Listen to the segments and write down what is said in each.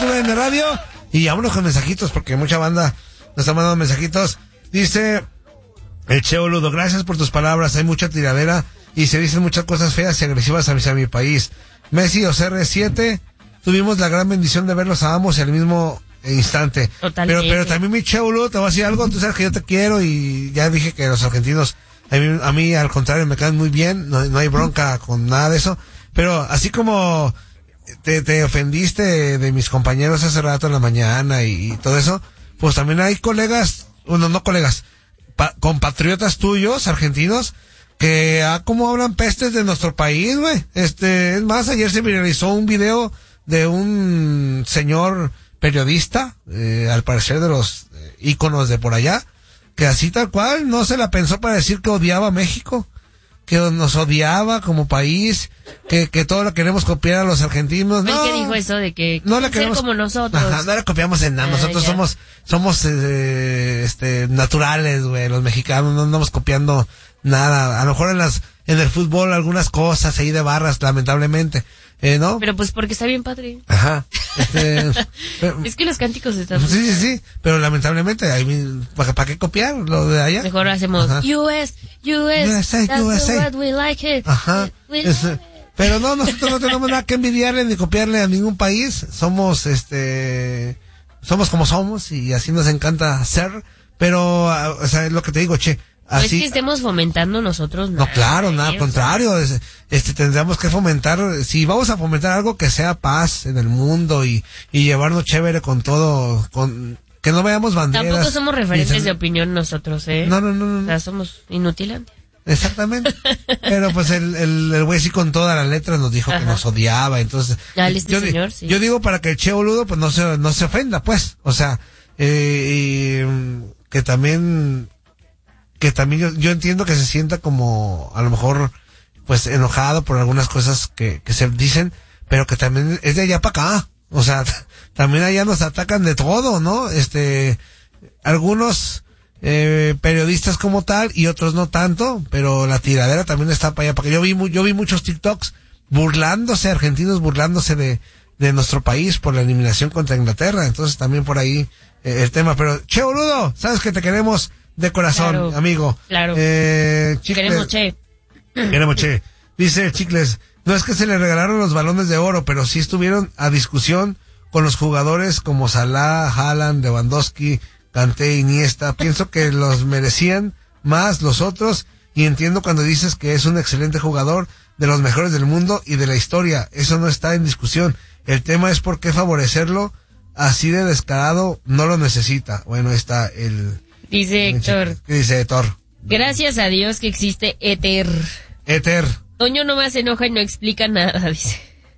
tuve en la radio. Y vámonos con mensajitos, porque mucha banda nos está mandando mensajitos. Dice el Che Boludo, gracias por tus palabras, hay mucha tiradera y se dicen muchas cosas feas y agresivas hacia mi país. Messi o CR7, tuvimos la gran bendición de verlos a ambos en el mismo instante. Totalmente. Pero también mi Che Boludo, te voy a decir algo, tú sabes que yo te quiero y ya dije que los argentinos, a mí al contrario me caen muy bien, no hay bronca con nada de eso, pero así como te ofendiste de mis compañeros hace rato en la mañana y todo eso, pues también hay colegas, no colegas, compatriotas tuyos, argentinos, que como hablan pestes de nuestro país, güey. Es más, ayer se viralizó un video de un señor periodista, al parecer de los íconos de por allá, que así tal cual no se la pensó para decir que odiaba a México, que nos odiaba como país, que todo lo queremos copiar a los argentinos. ¿El no, que dijo eso de que no le queremos ser como nosotros? Ajá, no le copiamos en nada. Nosotros somos naturales, güey. Los mexicanos no andamos copiando nada. A lo mejor en el fútbol algunas cosas ahí de barras, lamentablemente, ¿no? Pero pues porque está bien padre. Ajá. Es que los cánticos están... Sí, pero lamentablemente, ¿para qué copiar lo de allá? Mejor hacemos Ajá. USA, that's USA. what we like it. Ajá. Pero no, nosotros no tenemos nada que envidiarle ni copiarle a ningún país. Somos como somos y así nos encanta ser. Pero, o sea, es lo que te digo, Che. No es Así, que estemos fomentando nosotros nada. no, claro, nada, al contrario. Tendríamos que fomentar, si vamos a fomentar algo que sea paz en el mundo y llevarnos chévere con todo, que no veamos banderas. Tampoco somos referentes de opinión nosotros, No. O sea, somos inutilantes. Exactamente. Pero pues el güey sí con todas las letras nos dijo que nos odiaba, entonces. Señor, sí. Yo digo para que el Che Boludo pues no se ofenda, pues. O sea, que también yo entiendo que se sienta como a lo mejor pues enojado por algunas cosas que se dicen, pero que también es de allá para acá. O sea, también allá nos atacan de todo, ¿no? Algunos periodistas como tal y otros no tanto, pero la tiradera también está para allá, porque yo vi muchos TikToks argentinos burlándose de nuestro país por la eliminación contra Inglaterra, entonces también por ahí el tema, pero Che Boludo, sabes que te queremos de corazón, claro, amigo. Claro. Queremos Che. Dice Chicles, no es que se le regalaron los balones de oro, pero sí estuvieron a discusión con los jugadores como Salah, Haaland, Lewandowski, Kanté, Iniesta. Pienso que los merecían más los otros y entiendo cuando dices que es un excelente jugador, de los mejores del mundo y de la historia. Eso no está en discusión. El tema es por qué favorecerlo así de descarado, no lo necesita. Bueno, está Dice Héctor. ¿Qué dice Héctor? Gracias a Dios que existe Éter. Toño no más se enoja y no explica nada, dice.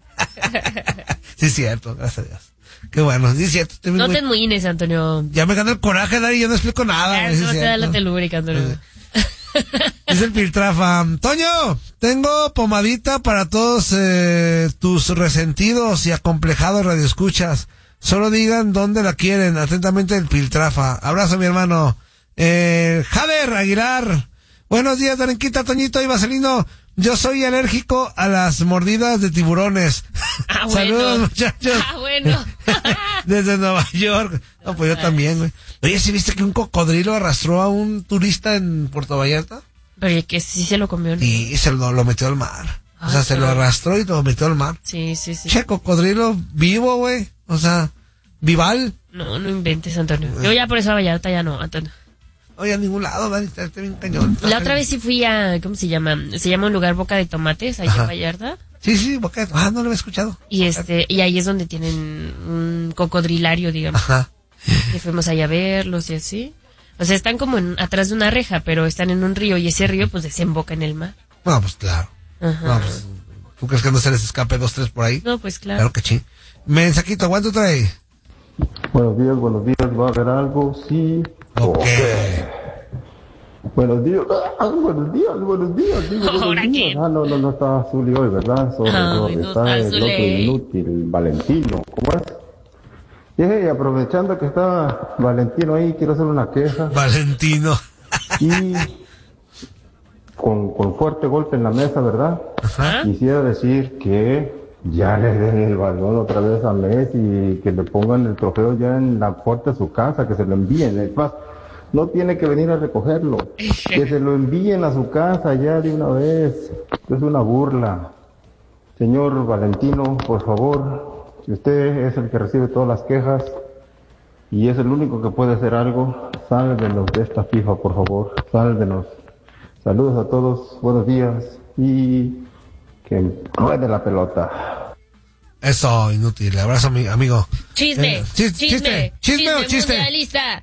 Sí, cierto, gracias a Dios. Qué bueno, sí, cierto. No te enmuines, Antonio. Ya me gana el coraje, Dari, yo no explico nada. No te da la telúrica, Antonio. Dice el Piltrafa, Toño, tengo pomadita para todos tus resentidos y acomplejados radioescuchas. Solo digan dónde la quieren. Atentamente el Piltrafa. Abrazo, mi hermano. Jader Aguilar. Buenos días, Darenquita, Toñito y Vaselino. Yo soy alérgico a las mordidas de tiburones. Ah, Saludos, muchachos. Ah, bueno. Desde Nueva York. No, pues yo también, güey. Oye, ¿sí viste que un cocodrilo arrastró a un turista en Puerto Vallarta? Pero que sí se lo comió, ¿no? Y se lo metió al mar. O sea, se lo arrastró y lo metió al mar. Sí. Che, cocodrilo vivo, güey. O sea, vival. No inventes, Antonio. Yo ya por eso a Vallarta ya no, Antonio. Oye, a ningún lado, Dani, está bien cañón. La otra vez sí fui a, ¿cómo se llama? Se llama un lugar Boca de Tomates, allá en Vallarta. Sí, Boca de Tomates. No lo había escuchado. Y y ahí es donde tienen un cocodrilario, digamos. Ajá. Y fuimos allá a verlos y así. O sea, están como atrás de una reja, pero están en un río y ese río pues desemboca en el mar. No, pues claro. Ajá. No, pues, ¿tú crees que no se les escape 2, 3 por ahí? No, pues claro. Claro que sí. Mensajito, ¿cuánto trae? Buenos días, ¿va a haber algo? Sí. Ok. Buenos días. Buenos días. No está Zuli hoy, ¿verdad? No está el otro inútil, Valentino. ¿Cómo es? Y aprovechando que está Valentino ahí, quiero hacer una queja. Valentino. Y con fuerte golpe en la mesa, ¿verdad? Ajá. Quisiera decir que ya le den el balón otra vez a Messi y que le pongan el trofeo ya en la puerta de su casa, que se lo envíen. Es más, no tiene que venir a recogerlo, que se lo envíen a su casa ya de una vez. Es una burla. Señor Valentino, por favor, si usted es el que recibe todas las quejas y es el único que puede hacer algo, sálvenos de esta FIFA, por favor, sálvenos. Saludos a todos, buenos días y que ruede la pelota. Eso, inútil. Abrazo, amigo. Chisme, chisme mundialista.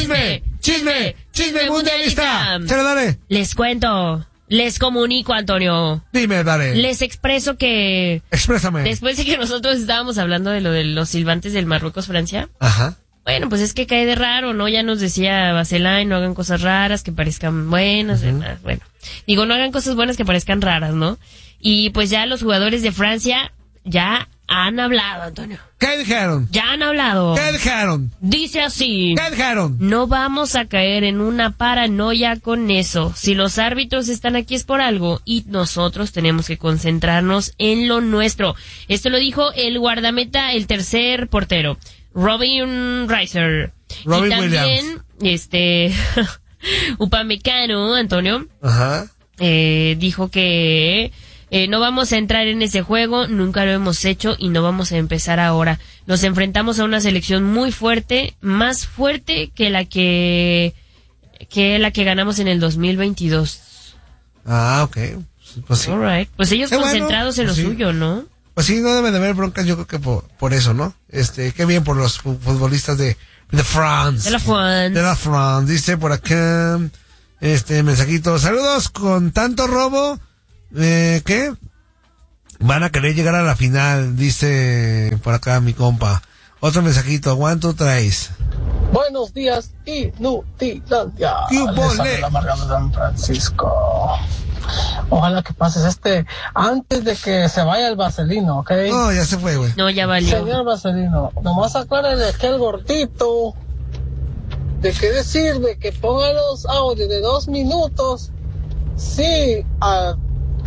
Chisme mundialista. Chale, dale. Les cuento. Les comunico, Antonio. Dime, dale. Les expreso que... Exprésame. Después de que nosotros estábamos hablando de lo de los silbantes del Marruecos-Francia. Ajá. Bueno, pues es que cae de raro, ¿no? Ya nos decía Baselay, no hagan cosas raras que parezcan buenas. Bueno, digo, no hagan cosas buenas que parezcan raras, ¿no? Y pues ya los jugadores de Francia ya han hablado, Antonio. ¿Qué dijeron? Ya han hablado. ¿Qué dijeron? Dice así. ¿Qué dijeron? No vamos a caer en una paranoia con eso. Si los árbitros están aquí es por algo y nosotros tenemos que concentrarnos en lo nuestro. Esto lo dijo el guardameta, el tercer portero, Robin Riser. Robin y también, Williams. Upamecano, Antonio. Ajá. Dijo que no vamos a entrar en ese juego, nunca lo hemos hecho y no vamos a empezar ahora. Nos enfrentamos a una selección muy fuerte, más fuerte que la que ganamos en el 2022. Ah, ok. Pues sí. Alright. Pues ellos concentrados en lo suyo, ¿no? Pues sí, no deben de haber broncas, yo creo que por eso, ¿no? Qué bien por los futbolistas de France. De la France. Dice por acá, mensajito. Saludos, con tanto robo, ¿qué? Van a querer llegar a la final, dice por acá mi compa. Otro mensajito, one, two, tres. Buenos días, Inutilandia. ¡Qué la Marga de San Francisco. Ojalá que pases antes de que se vaya el Vaselino, ¿ok? No, ya se fue, güey. No, ya valió. Señor Vaselino, nomás aclárale que el gordito, de qué decir, de que ponga los audios de 2 minutos, sí, a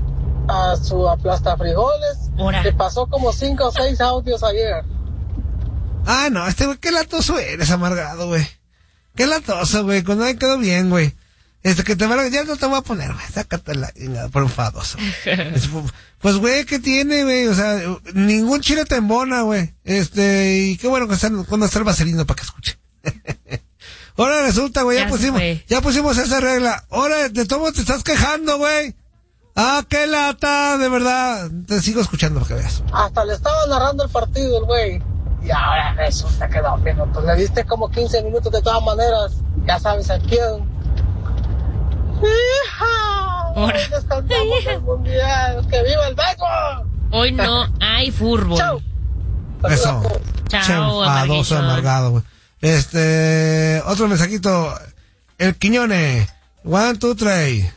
su aplastafrijoles, le pasó como 5 o 6 audios ayer. Ah, no, güey, qué latoso eres, amargado, güey. Qué latoso, güey, cuando me quedó bien, güey. Que te valga, ya no te voy a poner, güey, sácate la por enfadoso. Pues, güey, ¿qué tiene, güey? O sea, ningún chile te embona, güey. Y qué bueno que cuando está el Vaselino para que escuche. Ahora resulta, güey, ya pusimos esa regla. Ahora, de todo te estás quejando, güey. Ah, qué lata, de verdad. Te sigo escuchando para que veas. Hasta le estaba narrando el partido el güey. Y ahora resulta que 2 minutos. Le diste como 15 minutos de todas maneras. Ya sabes a quién. ¡Hija! Hoy les cantamos el mundial. ¡Que viva el béisbol! Hoy no hay fútbol. Chao. Eso. Chao, amargado, güey. Otro mensajito. El Quiñone. 1, 2, 3.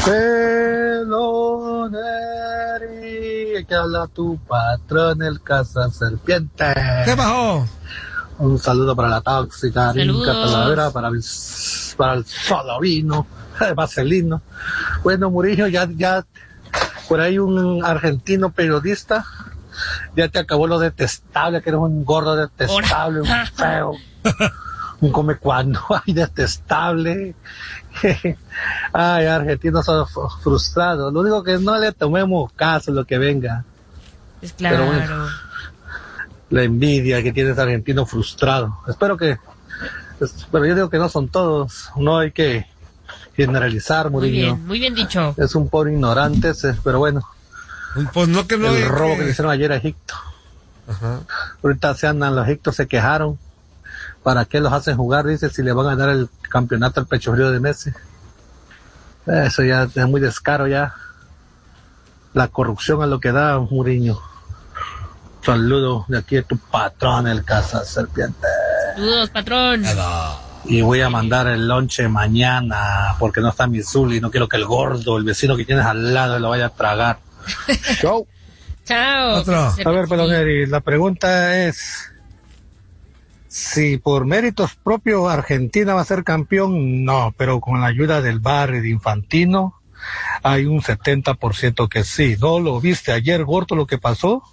Peloneri, que habla tu patrón, el caza serpiente. ¿Qué bajó? Un saludo para la tóxica Rinca Talavera, para el Solovino, Vaselino. Bueno, Murillo, ya, por ahí un argentino periodista, ya te acabó lo detestable, que eres un gordo detestable, un feo, un come cuando, ay, detestable. Ay, argentinos son frustrados. Lo único que no le tomemos caso a lo que venga. Es claro. Pero bueno, la envidia que tiene ese argentino frustrado. Pero yo digo que no son todos. No hay que generalizar, Murillo. Muy bien dicho. Es un pobre ignorante, pero bueno. Pues no que no. El robo que le hicieron ayer a Egipto. Ajá. Ahorita los egipcios se quejaron. ¿Para qué los hacen jugar? Dice, si le van a ganar el campeonato al pecho frío de Messi. Eso ya es muy descaro ya. La corrupción es lo que da, Muriño. Saludo de aquí a tu patrón, el caza serpiente. Saludos, patrón. Y voy a mandar el lonche mañana, porque no está mi Zuli, no quiero que el gordo, el vecino que tienes al lado, lo vaya a tragar. Chau. Chao. Otro. A ver, Peloneri, la pregunta es... Si por méritos propios Argentina va a ser campeón, no, pero con la ayuda del VAR y de Infantino, hay un 70% que sí. ¿No lo viste ayer, Gordo, lo que pasó?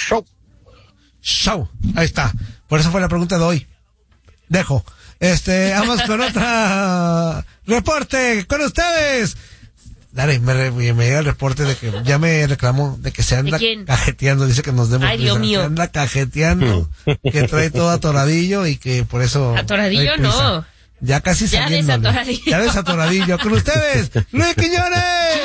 Show. Ahí está. Por eso fue la pregunta de hoy. Dejo. Vamos con otra reporte con ustedes. Dale, me llega el reporte de que ya me reclamó de que se anda cajeteando, dice que nos demos prisa. Dios mío. Se anda cajeteando, que trae todo atoradillo y que por eso... Atoradillo no. Ya casi saliendo. Ya desatoradillo. Con ustedes, Luis Quiñones.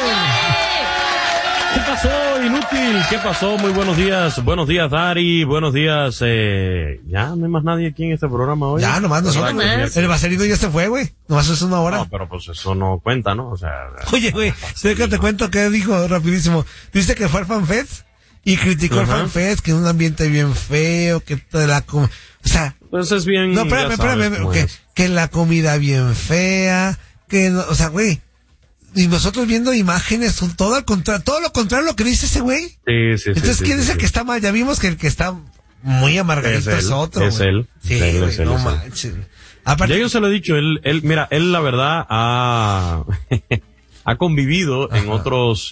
¿Qué pasó, inútil? ¿Qué pasó? Muy buenos días. Buenos días, Dari. Buenos días. Ya no hay más nadie aquí en este programa hoy. Ya, nomás nosotros. El Vaselino ya se fue, güey. Nomás es una hora. No, pero pues eso no cuenta, ¿no? O sea. Oye, güey, te cuento que dijo rapidísimo. Dice que fue al FanFest y criticó el FanFest, que es un ambiente bien feo, que toda la o sea. Pues es bien. No, espérame, que la comida bien fea, que no, o sea, güey. Y nosotros viendo imágenes, todo lo contrario lo que dice ese güey. Sí. Entonces, ¿quién es el que está mal? Ya vimos que el que está muy amargadito es otro. Es él. Sí, güey, no manches. Ya yo se lo he dicho, él la verdad ha convivido en otros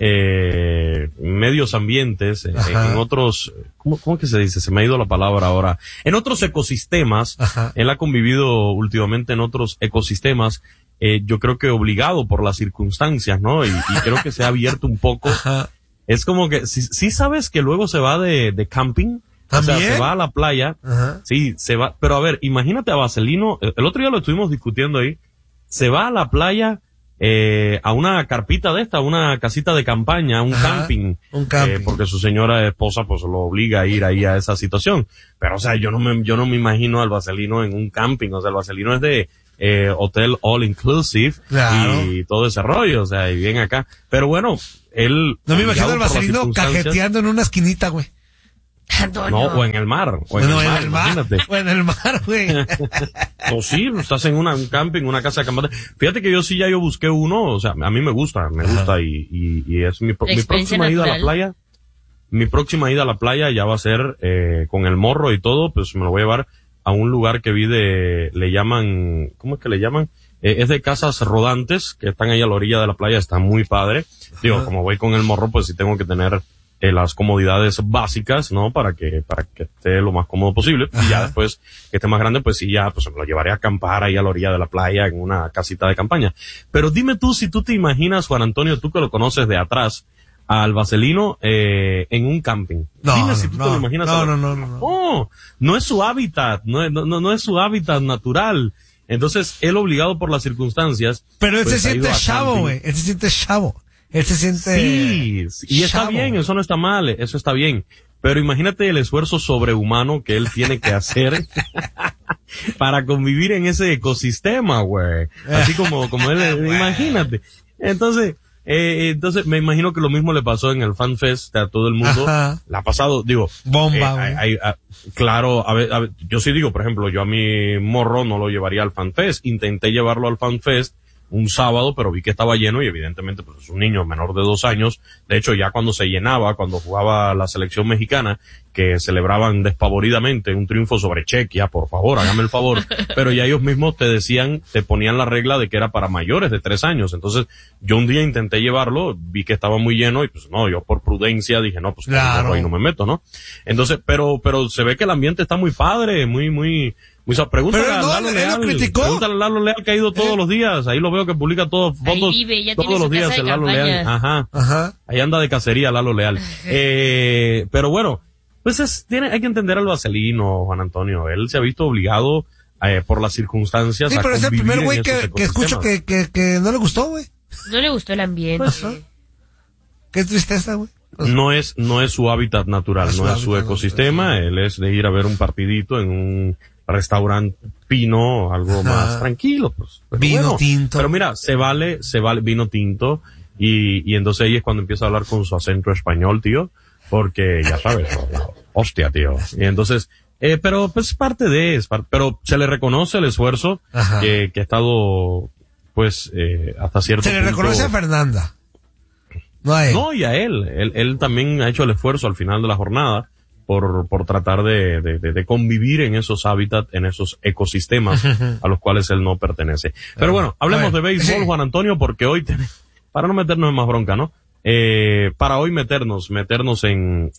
medios ambientes, en otros, ¿cómo que se dice? Se me ha ido la palabra ahora. En otros ecosistemas. Ajá. Él ha convivido últimamente en otros ecosistemas. Yo creo que obligado por las circunstancias, ¿no? Y creo que se ha abierto un poco. Ajá. Es como que, sí sabes que luego se va de camping. ¿También? O sea, se va a la playa. Ajá. Sí, se va. Pero a ver, imagínate a Vaselino, el otro día lo estuvimos discutiendo ahí. Se va a la playa, a una carpita de esta, a una casita de campaña, un camping. Un camping. Porque su señora esposa pues lo obliga a ir ahí a esa situación. Pero o sea, yo no me imagino al Vaselino en un camping. O sea, el Vaselino es de hotel all inclusive. Claro. Y todo ese rollo, o sea, y bien acá. Pero bueno, él... No me imagino al Vaselino cajeteando en una esquinita, güey. No, o en el mar. O en el mar, imagínate. O en el mar, güey. O sí, estás en un camping, una casa de campaña. Fíjate que yo busqué uno, o sea, a mí me gusta y es mi próxima ida a la playa. Mi próxima ida a la playa ya va a ser, con el morro y todo, pues me lo voy a llevar a un lugar que vi le llaman, ¿cómo es que le llaman? Es de casas rodantes que están ahí a la orilla de la playa, está muy padre. Digo, como voy con el morro, pues sí tengo que tener las comodidades básicas, ¿no? Para que esté lo más cómodo posible. Ajá. Y ya después que esté más grande, pues sí, ya, pues me lo llevaré a acampar ahí a la orilla de la playa en una casita de campaña. Pero dime tú, si tú te imaginas, Juan Antonio, tú que lo conoces de atrás, al Vaselino, en un camping. Dime si tú te lo imaginas. No. No es su hábitat, no es su hábitat natural. Entonces, él obligado por las circunstancias. Pero él se siente chavo, güey. Él se siente chavo. Él se siente... Sí, y está bien, eso no está mal, eso está bien. Pero imagínate el esfuerzo sobrehumano que él tiene que hacer para convivir en ese ecosistema, güey. Así como él, imagínate. Entonces me imagino que lo mismo le pasó en el FanFest a todo el mundo. Ajá. La ha pasado, digo... Bomba, claro, a ver, yo sí digo, por ejemplo, yo a mi morro no lo llevaría al FanFest. Intenté llevarlo al FanFest un sábado, pero vi que estaba lleno y evidentemente pues es un niño menor de 2 años. De hecho, ya cuando se llenaba, cuando jugaba la selección mexicana, que celebraban despavoridamente un triunfo sobre Chequia, por favor, hágame el favor, pero ya ellos mismos te ponían la regla de que era para mayores de 3 años. Entonces, yo un día intenté llevarlo, vi que estaba muy lleno y pues no, yo por prudencia dije, no, pues claro, ahí no me meto, ¿no? Entonces, pero se ve que el ambiente está muy padre, muy pregúntale a Lalo Leal. Pregúntale a Lalo Leal que ha ido todos los días. Ahí lo veo que publica fotos todos los días el Lalo Leal. Ajá. Ahí anda de cacería Lalo Leal. Pero bueno, pues hay que entender al Vaselino, Juan Antonio. Él se ha visto obligado por las circunstancias. Sí, pero es el primer güey que escucho que no le gustó, güey. No le gustó el ambiente. Pues, qué tristeza, güey. No es su hábitat natural, no es su ecosistema. Él es de ir a ver un partidito en un restaurante pino, algo más tranquilo, pues. Vino tinto. Pero mira, se vale vino tinto, y entonces ahí es cuando empieza a hablar con su acento español, tío, porque ya sabes, hostia, tío. Y entonces, pero pues pero se le reconoce el esfuerzo que ha estado, pues, hasta cierto punto. Se le reconoce a Fernanda. No a él. No, y a él. Él también ha hecho el esfuerzo al final de la jornada por tratar de convivir en esos hábitats, en esos ecosistemas a los cuales él no pertenece. Pero bueno, hablemos de béisbol, Juan Antonio, porque hoy para no meternos en más bronca, ¿no? Para hoy meternos en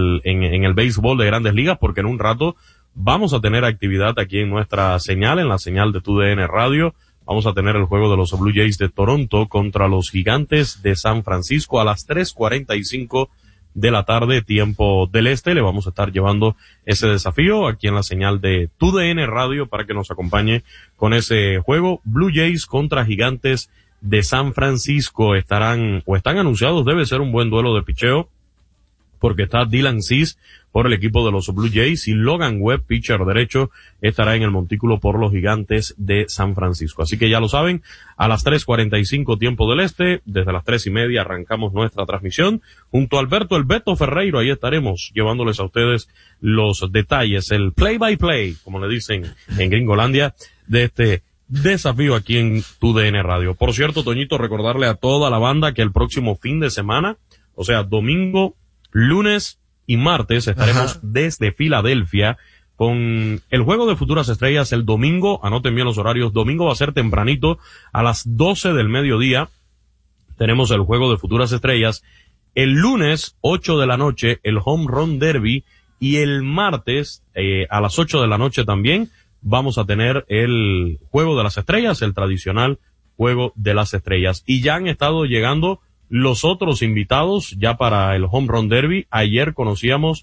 el béisbol de Grandes Ligas, porque en un rato vamos a tener actividad aquí en nuestra señal, en la señal de TUDN Radio. Vamos a tener el juego de los Blue Jays de Toronto contra los Gigantes de San Francisco a las 3:45 de la tarde, tiempo del este. Le vamos a estar llevando ese desafío aquí en la señal de TUDN Radio para que nos acompañe con ese juego. Blue Jays contra Gigantes de San Francisco están anunciados. Debe ser un buen duelo de picheo, porque está Dylan Cease por el equipo de los Blue Jays y Logan Webb, pitcher derecho, estará en el montículo por los Gigantes de San Francisco. Así que ya lo saben, a las 3:45 tiempo del este, desde las 3:30 arrancamos nuestra transmisión junto a Alberto El Beto Ferreiro. Ahí estaremos llevándoles a ustedes los detalles, el play by play, como le dicen en Gringolandia, de este desafío aquí en TUDN Radio. Por cierto, Toñito, recordarle a toda la banda que el próximo fin de semana, o sea, domingo, lunes y martes, estaremos desde Filadelfia con el juego de Futuras Estrellas el domingo. Anoten bien los horarios. Domingo va a ser tempranito, a las 12 del mediodía. Tenemos el juego de Futuras Estrellas. El lunes, 8 de la noche, el Home Run Derby. Y el martes, a las 8 de la noche también, vamos a tener el Juego de las Estrellas, el tradicional Juego de las Estrellas. Y ya han estado llegando los otros invitados ya para el Home Run Derby. Ayer conocíamos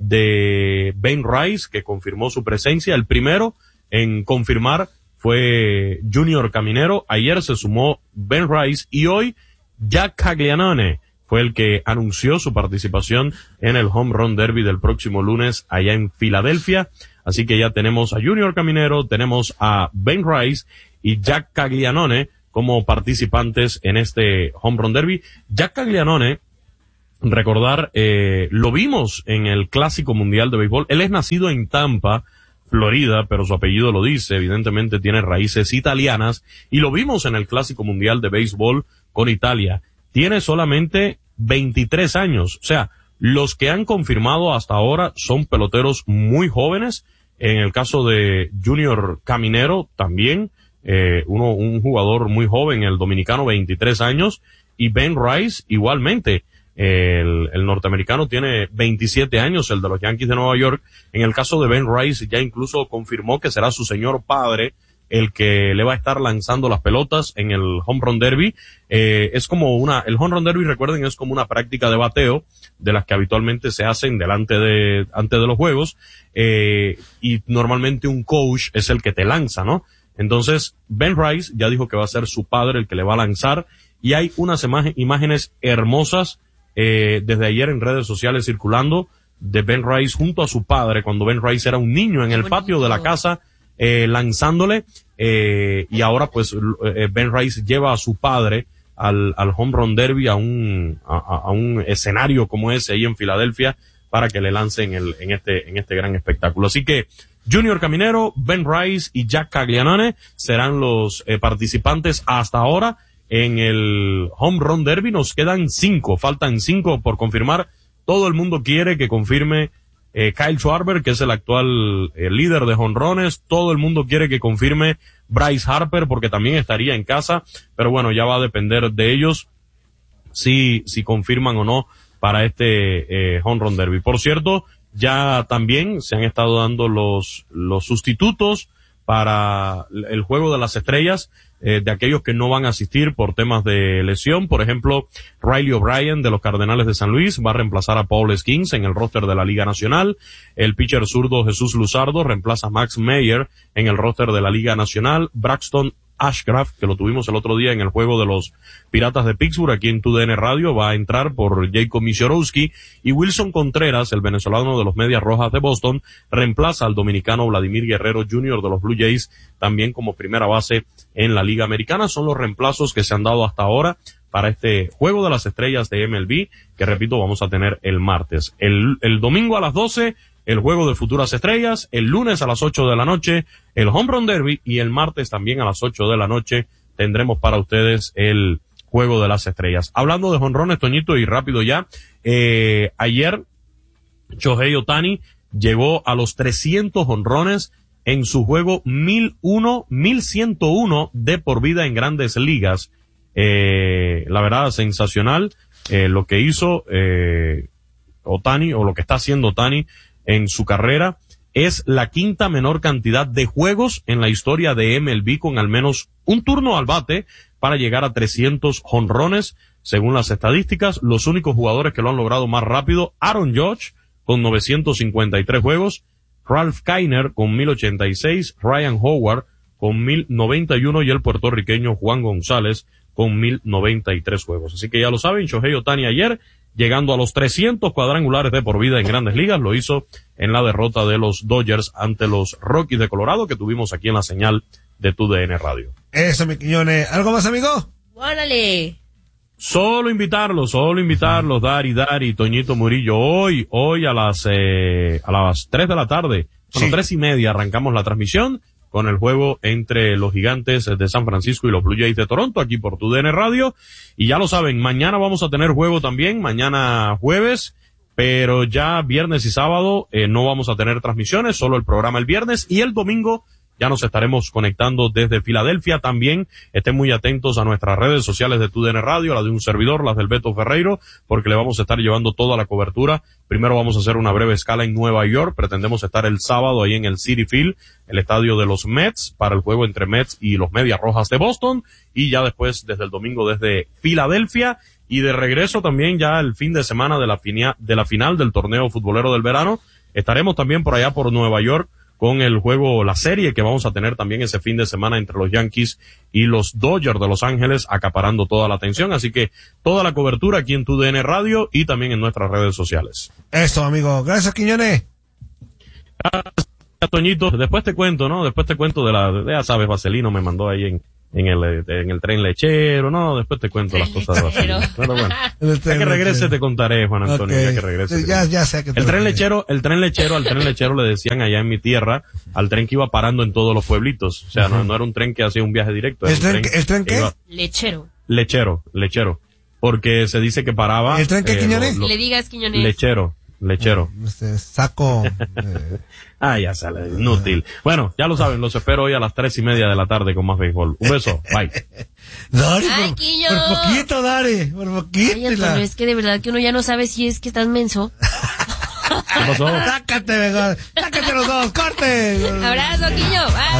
de Ben Rice, que confirmó su presencia. El primero en confirmar fue Junior Caminero. Ayer se sumó Ben Rice y hoy Jack Caglianone fue el que anunció su participación en el Home Run Derby del próximo lunes allá en Filadelfia. Así que ya tenemos a Junior Caminero, tenemos a Ben Rice y Jack Caglianone como participantes en este Home Run Derby. Jack Caglianone, recordar, lo vimos en el Clásico Mundial de Béisbol. Él es nacido en Tampa, Florida, pero su apellido lo dice, evidentemente tiene raíces italianas, y lo vimos en el Clásico Mundial de Béisbol con Italia. Tiene solamente 23 años, o sea, los que han confirmado hasta ahora son peloteros muy jóvenes. En el caso de Junior Caminero también, un jugador muy joven, el dominicano, 23 años, y Ben Rice igualmente, el norteamericano tiene 27 años, el de los Yankees de Nueva York. En el caso de Ben Rice ya incluso confirmó que será su señor padre el que le va a estar lanzando las pelotas en el Home Run Derby. Es como el Home Run Derby, recuerden, es como una práctica de bateo de las que habitualmente se hacen antes de los juegos, y normalmente un coach es el que te lanza, ¿no? Entonces, Ben Rice ya dijo que va a ser su padre el que le va a lanzar, y hay unas imágenes hermosas, desde ayer en redes sociales circulando, de Ben Rice junto a su padre, cuando Ben Rice era un niño en el patio de la casa, lanzándole, y ahora pues Ben Rice lleva a su padre al Home Run Derby, a un escenario como ese ahí en Filadelfia, para que le lancen en este gran espectáculo. Así que Junior Caminero, Ben Rice y Jack Caglianone serán los participantes hasta ahora en el Home Run Derby. Nos quedan 5, faltan 5 por confirmar. Todo el mundo quiere que confirme Kyle Schwarber, que es el actual líder de jonrones. Todo el mundo quiere que confirme Bryce Harper, porque también estaría en casa, pero bueno, ya va a depender de ellos si confirman o no para este Home Run Derby. Por cierto, ya también se han estado dando los sustitutos para el Juego de las Estrellas, de aquellos que no van a asistir por temas de lesión. Por ejemplo, Riley O'Brien de los Cardenales de San Luis va a reemplazar a Paul Skeens en el roster de la Liga Nacional. El pitcher zurdo Jesús Luzardo reemplaza a Max Meyer en el roster de la Liga Nacional. Braxton Ashcraft, que lo tuvimos el otro día en el juego de los Piratas de Pittsburgh aquí en TUDN Radio, va a entrar por Jacob Misiorowski, y Wilson Contreras, el venezolano de los Medias Rojas de Boston, reemplaza al dominicano Vladimir Guerrero Jr. de los Blue Jays, también como primera base en la Liga Americana. Son los reemplazos que se han dado hasta ahora para este Juego de las Estrellas de MLB, que repito, vamos a tener el martes. El domingo a las 12, el Juego de Futuras Estrellas, el lunes a las 8 de la noche, el Home Run Derby, y el martes también a las 8 de la noche tendremos para ustedes el Juego de las Estrellas. Hablando de jonrones, Toñito, y rápido ya, ayer Shohei Ohtani llegó a los 300 jonrones en su juego 1101 de por vida en Grandes Ligas. La verdad, sensacional lo que hizo Ohtani, o lo que está haciendo Ohtani en su carrera. Es la quinta menor cantidad de juegos en la historia de MLB con al menos un turno al bate para llegar a 300 jonrones, según las estadísticas. Los únicos jugadores que lo han logrado más rápido: Aaron Judge con 953 juegos, Ralph Kiner con 1086, Ryan Howard con 1091 y el puertorriqueño Juan González con 1093 juegos. Así que ya lo saben, Shohei Ohtani ayer llegando a los 300 cuadrangulares de por vida en Grandes Ligas, lo hizo en la derrota de los Dodgers ante los Rockies de Colorado que tuvimos aquí en la señal de TUDN Radio. Eso, mi Quiñones. ¿Algo más, amigo? ¡Órale! Solo invitarlos, Dari, Toñito Murillo, hoy a las 3 de la tarde, bueno, 3:30 arrancamos la transmisión con el juego entre los Gigantes de San Francisco y los Blue Jays de Toronto, aquí por TUDN Radio. Y ya lo saben, mañana vamos a tener juego también, mañana jueves, pero ya viernes y sábado no vamos a tener transmisiones, solo el programa el viernes, y el domingo ya nos estaremos conectando desde Filadelfia. También estén muy atentos a nuestras redes sociales de TUDN Radio, la de un servidor, las del Beto Ferreiro, porque le vamos a estar llevando toda la cobertura. Primero vamos a hacer una breve escala en Nueva York. Pretendemos estar el sábado ahí en el Citi Field, el estadio de los Mets, para el juego entre Mets y los Medias Rojas de Boston. Y ya después, desde el domingo, desde Filadelfia. Y de regreso también ya el fin de semana de la final del torneo futbolero del verano. Estaremos también por allá por Nueva York con el juego, la serie que vamos a tener también ese fin de semana entre los Yankees y los Dodgers de Los Ángeles, acaparando toda la atención. Así que toda la cobertura aquí en TUDN Radio y también en nuestras redes sociales. Eso, amigo. Gracias, Quiñones. Gracias, Toñito. Después te cuento, ¿no? Después te cuento ya sabes, Vaselino me mandó ahí en el tren lechero, no, después te cuento las cosas de Vaselino. Pero bueno, ya que regrese te contaré, Juan Antonio, okay. Ya que regrese. Ya sé que al tren lechero le decían allá en mi tierra, al tren que iba parando en todos los pueblitos. O sea, no era un tren que hacía un viaje directo. ¿El tren qué? Lechero. Porque se dice que paraba. ¿El tren qué, Quiñones? Le digas, Quiñones. Lechero. Saco. Ya sale, inútil. Bueno, ya lo saben, los espero hoy a las 3:30 de la tarde con más béisbol. Un beso, bye. Dari, Quillo. por poquito, Dari, por poquito. Ay, Antonio, es que de verdad que uno ya no sabe si es que estás menso. ¿Qué pasó? Sácate, mejor. Sácate los dos, corte. Abrazo, Quillo. Bye.